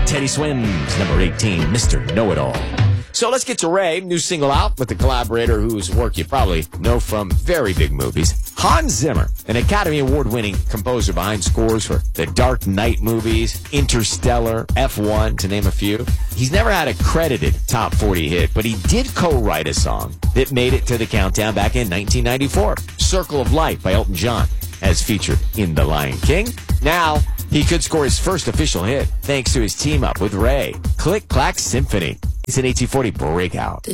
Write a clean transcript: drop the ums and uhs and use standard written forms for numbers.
Teddy Swims, number 18, Mr. Know-It-All. So let's get to Ray, new single out with the collaborator whose work you probably know from very big movies. Hans Zimmer, an Academy Award-winning composer behind scores for the Dark Knight movies, Interstellar, F1, to name a few. He's never had a credited top 40 hit, but he did co-write a song that made it to the countdown back in 1994, Circle of Life by Elton John, as featured in The Lion King. Now, he could score his first official hit thanks to his team-up with Ray. Click Clack Symphony. It's an 1840 breakout.